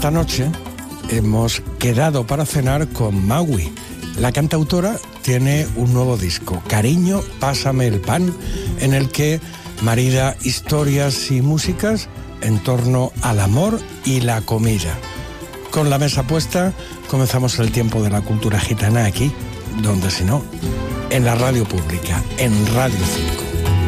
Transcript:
esta noche hemos quedado para cenar con Maui. La cantautora tiene un nuevo disco, Cariño, pásame el pan, en el que marida historias y músicas en torno al amor y la comida. Con la mesa puesta, comenzamos el tiempo de la cultura gitana aquí, donde si no, en la radio pública, en Radio 5.